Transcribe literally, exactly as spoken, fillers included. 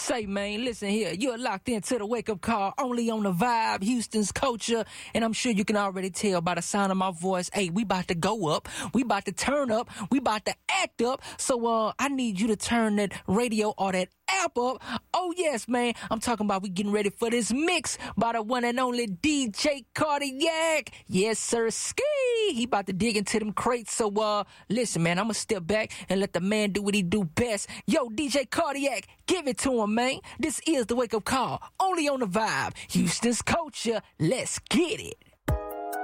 Say, man, listen here. You're locked into the wake-up call only on the Vibe, Houston's culture. And I'm sure you can already tell by the sound of my voice, hey, we about to go up. We about to turn up. We about to act up. So uh, I need you to turn that radio or that app up. Oh, yes, man. I'm talking about we getting ready for this mix by the one and only D J Cardiac. Yes, sir. Ski. He about to dig into them crates. So, uh, listen, man, I'm going to step back and let the man do what he do best. Yo, D J Cardiac, give it to him, man. This is the wake-up call only on the Vibe, Houston's culture. Let's get it.